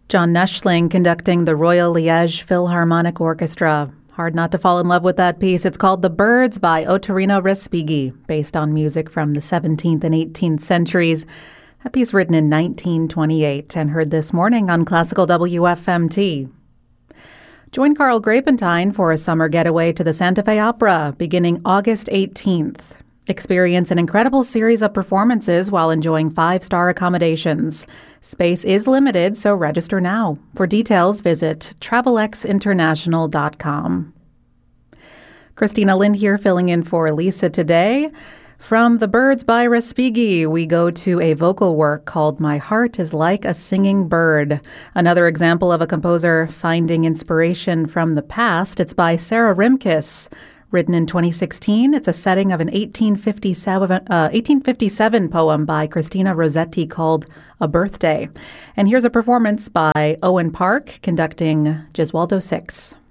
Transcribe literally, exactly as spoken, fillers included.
John Neschling conducting the Royal Liège Philharmonic Orchestra. Hard not to fall in love with that piece. It's called The Birds by Ottorino Respighi, based on music from the seventeenth and eighteenth centuries. That piece written in nineteen twenty-eight and heard this morning on Classical W F M T. Join Carl Grapentine for a summer getaway to the Santa Fe Opera beginning August eighteenth. Experience an incredible series of performances while enjoying five-star accommodations. Space is limited, so register now. For details, visit travel x international dot com. Christina Lind here, filling in for Lisa today. From The Birds by Respighi, we go to a vocal work called My Heart is Like a Singing Bird. Another example of a composer finding inspiration from the past. It's by Sarah Rimkus. Written in twenty sixteen, it's a setting of an eighteen fifty-seven, uh, eighteen fifty-seven poem by Christina Rossetti called A Birthday. And here's a performance by Owen Park conducting Gesualdo six.